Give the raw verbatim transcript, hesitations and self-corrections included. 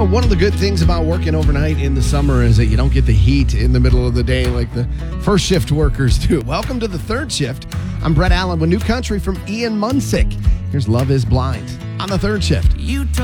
One of the good things about working overnight in the summer is that you don't get the heat in the middle of the day like the first shift workers do. Welcome to the third shift. I'm Brett Allen with new country from Ian Munsick. Here's Love is Blind on the third shift. You